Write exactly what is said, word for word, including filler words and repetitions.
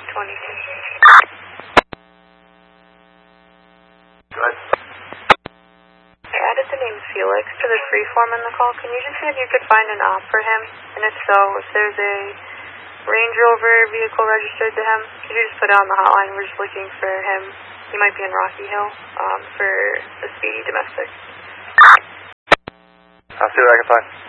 twenty-two. Go ahead. I added the name Felix to the freeform in the call. Can you just see if you could find an op for him? And if so, if there's a Range Rover vehicle registered to him, could you just put it on the hotline? We're just looking for him. He might be in Rocky Hill um, for the speedy domestic. I'll see what I can find.